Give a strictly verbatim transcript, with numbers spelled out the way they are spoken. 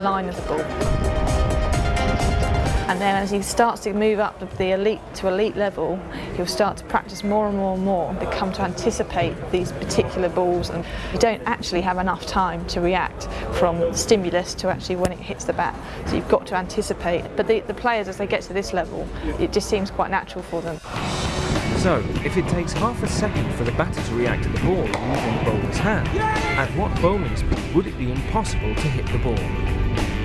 line of the ball. And then as he starts to move up the elite to elite level, he'll start to practice more and more and more and become to anticipate these particular balls, and you don't actually have enough time to react from stimulus to actually when it hits the bat. So you've got to anticipate. But the, the players, as they get to this level, it just seems quite natural for them. So, if it takes half a second for the batter to react to the ball using the bowler's hand, at what bowling speed would it be impossible to hit the ball?